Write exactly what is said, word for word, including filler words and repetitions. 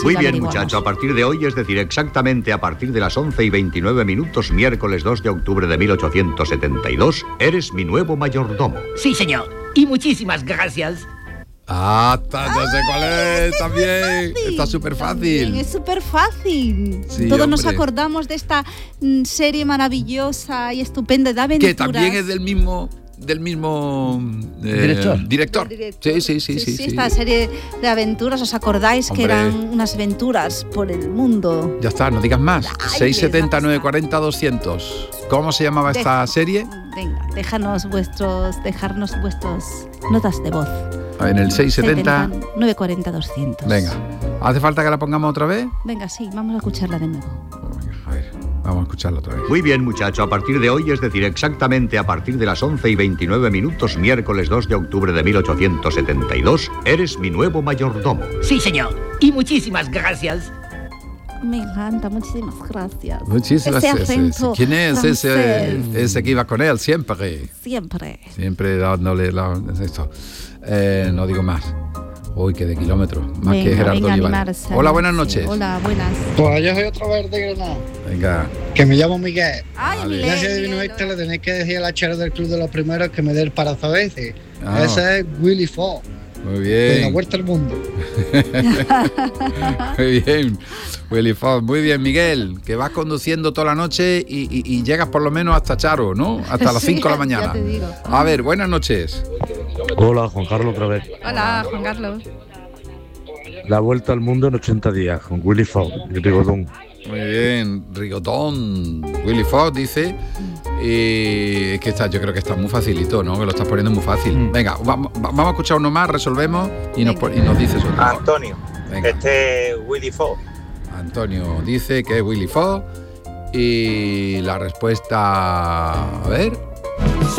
Muy bien, muchacho, a partir de hoy, es decir, exactamente a partir de las once y veintinueve minutos, miércoles dos de octubre de mil ochocientos setenta y dos, eres mi nuevo mayordomo. Sí, señor. Y muchísimas gracias. Ah, está, ya sé cuál es, también. Está súper fácil. Es súper fácil. Sí, Todos hombre. nos acordamos de esta mm, serie maravillosa y estupenda de aventuras. Que también es del mismo... del mismo eh, Director. director. Director. Sí, sí, sí, sí, sí, sí. Esta serie de aventuras, ¿os acordáis? Hombre. Que eran unas aventuras por el mundo. Ya está, no digas más. Ay, seis setenta, les nueve cuarenta, doscientos. ¿Cómo se llamaba esta Deja- serie? Venga, déjanos vuestros, dejarnos vuestras notas de voz. En el seis setenta. nueve cuarenta, doscientos. Venga. ¿Hace falta que la pongamos otra vez? Venga, sí, vamos a escucharla de nuevo. A ver, vamos a escucharla otra vez. Muy bien, muchacho, a partir de hoy, es decir, exactamente a partir de las once y veintinueve minutos, miércoles dos de octubre de mil ochocientos setenta y dos, eres mi nuevo mayordomo. Sí, señor. Y muchísimas gracias. Me encanta, muchísimas gracias. Muchísimas Ese gracias. acento ¿Quién es ese, francés. ese que iba con él siempre? Siempre. Siempre dándole la, esto. Eh, no digo más. Uy, que de kilómetros. Más Venga, que Gerardo venga, Olivares. animarse, Hola, buenas animarse. noches. Hola, buenas. Pues yo soy otra vez de Granada, Venga. que me llamo Miguel. Ay, Vale. Miguel, Gracias, Divino Miguel. Víctor, le tenéis que decir al hachero del Club de los Primeros que me dé el parazabeces. Ah. Ese es Willy Fogg, Muy de la bien. Vuelta al Mundo. Muy bien. Willy Fox. Muy bien, Miguel. Que vas conduciendo toda la noche y, y- y llegas por lo menos hasta Charo, ¿no? Hasta las Sí, cinco de la ya mañana. te digo. A ver, buenas noches. Hola, Juan Carlos otra vez. Hola, Juan Carlos. La vuelta al mundo en ochenta días con Willy Fogg y Rigodón. Muy bien, Rigotón. Willy Fox dice. Y es que está, yo creo que está muy facilito, ¿no? Que lo estás poniendo muy fácil. Venga, vamos, vamos a escuchar uno más, resolvemos y nos, Venga. y nos dices otro. Antonio, Venga. este es Willy Fogg. Antonio dice que es Willy Fox. Y la respuesta. A ver.